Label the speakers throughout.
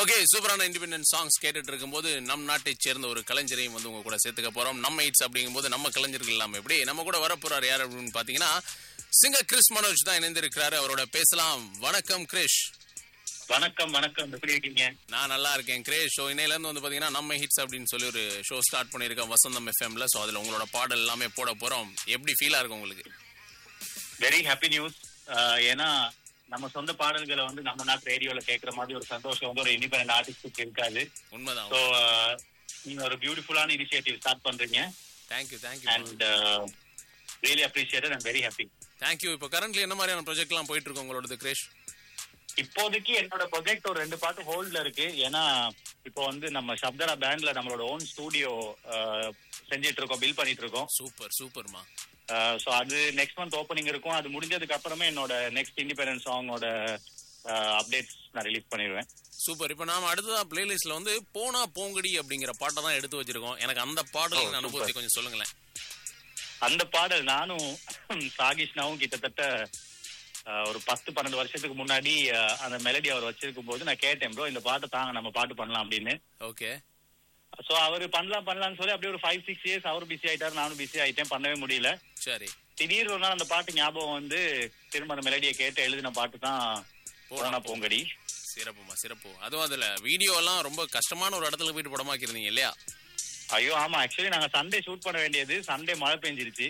Speaker 1: Okay, சூப்பரான independent songs கேட்டுட்டு இருக்கும்போது நம் நாட்டை சேர்ந்த ஒரு கலைஞரையும் வந்து உங்க கூட சேர்த்துக்க போறோம். நம்ம ஹிட்ஸ் அப்படிங்கும்போது நம்ம கலைஞர்கள் இல்லாம எப்படி நம்ம கூட வரப்போறாரு யார் அப்படின்னு பாத்தீங்கன்னா சிங்கர் கிறிஸ் மனோஜ் தான் இணைந்திருக்கிறாரு. அவரோட பேசலாம். வணக்கம் கிரிஷ்.
Speaker 2: வணக்கம் வணக்கம், எப்படி இருக்கீங்க?
Speaker 1: நான் நல்லா இருக்கேன் கிரேஷ். ஷோ இன்னையில இருந்து வந்து பாத்தீங்கன்னா நம்ம ஹிட்ஸ் அப்படின்னு சொல்லி ஒரு ஷோ ஸ்டார்ட் பண்ணிருக்கோம் வசந்தம் எஃப்எம்ல. சோ அதுல உங்களோட பாடல் எல்லாமே போட போறோம். எப்படி ஃபீலா இருக்கு உங்களுக்கு?
Speaker 2: Very happy news. ஏன்னா நம்ம சொந்த பாடல்களை வந்து நம்ம நாட்டு ரேடியோல கேட்கற மாதிரி ஒரு சந்தோஷம் வந்து ஒரு இண்டிபெண்டன்ட் ஆர்டிஸ்டுக்கு இருக்காது.
Speaker 1: உண்மைதான்.
Speaker 2: ஸோ நீங்க ஒரு பியூட்டிஃபுல்லான இனிஷியேட்டிவ் ஸ்டார்ட் பண்றீங்க.
Speaker 1: Thank you
Speaker 2: and really appreciated and very happy.
Speaker 1: Thank you. இப்போ கரண்ட்லி என்ன மாதிரியான ப்ராஜெக்ட் எல்லாம் போயிட்டு இருக்கு உங்களோட கிரேஷ்?
Speaker 2: இப்போதைக்கு என்னோட ப்ரொஜெக்ட் ஒரு 2 பாட்டு ஹோல்ட்ல இருக்கு. ஏன்னா இப்போ வந்து நம்ம சப்தரா பேண்ட்ல நம்மளோட ஓன் ஸ்டூடியோ செஞ்சிட்டு இருக்கோம், பில் பண்ணிட்டு இருக்கோம்.
Speaker 1: சூப்பர்மா.
Speaker 2: ஸோ அது நெக்ஸ்ட் மந்த் ஓப்பனிங் இருக்கும். அது முடிஞ்சதுக்கு அப்புறமே என்னோட நெக்ஸ்ட் இண்டிபெண்டன்ட் சாங்கோட அப்டேட்ஸ் நான் ரிலீஸ் பண்ணிடுவேன்.
Speaker 1: சூப்பர். இப்போ நாம அடுத்ததா பிளேலிஸ்ட்ல வந்து போனா போங்கடி அப்படிங்கிற பாட்டை தான் எடுத்து வச்சிருக்கோம். எனக்கு அந்த பாடலின் அனுபவத்தை கொஞ்சம் சொல்லுங்களேன்.
Speaker 2: அந்த பாடல் நானும் சாகிஷ்னாவும் கிட்டத்தட்ட ஒரு 10-12 வருஷத்துக்கு முன்னாடி அந்த மெலடி அவர் வச்சிருக்கும் போது நான் கேட்டேன், ப்ரோ இந்த பாட்டை தாங்க நம்ம பாட்டு பண்ணலாம் அப்படின்னு.
Speaker 1: ஓகே.
Speaker 2: சோ அவரு பண்ணலாம்னு சொல்லி அப்படியே ஒரு 5-6 இயர்ஸ் அவர் பிஸி ஆயிட்டாரு, நானும் பிஸி ஆயிட்டேன், பண்ணவே முடியல.
Speaker 1: சரி.
Speaker 2: திடீர்னு ஒரு நாள் அந்த பாட்டு ஞாபகம் வந்து திரும்ப அந்த மெலடியை கேட்டு எழுதின பாட்டு தான் போனா போங்கடி.
Speaker 1: சிறப்புமா, சிறப்பு. அதுவும் அதுல வீடியோ எல்லாம் ரொம்ப கஷ்டமான ஒரு இடத்துல போயிட்டு படமாக்கிருந்தீங்க இல்லையா?
Speaker 2: ஐயோ ஆமா, ஆக்சுவலி நாங்க சண்டே ஷூட் பண்ண வேண்டியது, சண்டே மழை பெஞ்சிருச்சு.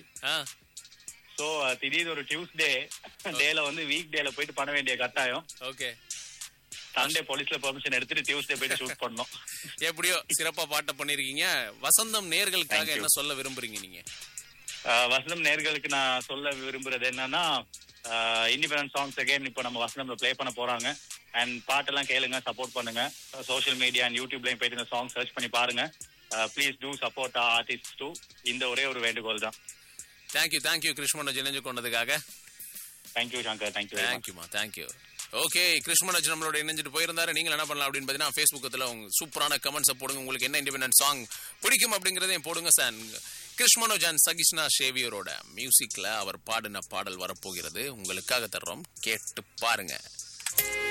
Speaker 2: சோ திடீர்னு ஒரு டியூஸ்டே டேல வந்து வீக் டேல போயிட்டு பண்ண வேண்டிய கட்டாயம்.
Speaker 1: ஓகே.
Speaker 2: சண்டே போலீஸ்ல பெர்மிஷன் எடுத்துட்டு டியூஸ்டே போயிட்டு ஷூட் பண்ணோம்.
Speaker 1: எப்படியோ சிறப்பா பாட்ட பண்ணிருக்கீங்க. வசந்தம் நேர்களுக்காக என்ன சொல்ல விரும்புறீங்க நீங்க?
Speaker 2: வசந்தம் நேர்களுக்கு நான் சொல்ல விரும்புறது என்னன்னா, இண்டிபெண்டன்ட் சாங்ஸ் அகைன் இப்போ நம்ம வசந்தம்ல பிளே பண்ண போறாங்க. அண்ட் பாட்டெல்லாம் கேளுங்க, சப்போர்ட் பண்ணுங்க. சோஷியல் மீடியா அண்ட் யூடியூப்லயும் போயிட்டு இந்த சாங் சர்ச் பண்ணி பாருங்க. Please do support artist two. இந்த ஒரே ஒரு வேண்டுகோள் தான்.
Speaker 1: தேங்க்யூ கிரிஷ் மனோஜ் இணைஞ்சு கொண்டதுக்காக.
Speaker 2: தேங்க்யூ சங்கர்.
Speaker 1: தேங்க்யூமா. தேங்க்யூ. ஓகே, கிரிஷ் மனோஜ் நம்மளோட இணைஞ்சிட்டு போயிருந்தாரு. நீங்க என்ன பண்ணலாம் அப்படின்னு பாத்தீங்கன்னா ஃபேஸ்புக்கத்துல உங்க சூப்பரான கமெண்ட்ஸ் போடுங்க. உங்களுக்கு என்ன இண்டிபெண்டன்ட் சாங் பிடிக்கும் அப்படிங்கறதையும் போடுங்க சார். கிரிஷ் மனோஜ் அண்ட் சகிஷ்னா ஷேவியரோட மியூசிக்ல அவர் பாடின பாடல் வரப்போகிறது. உங்களுக்காக தர்றோம், கேட்டு பாருங்க.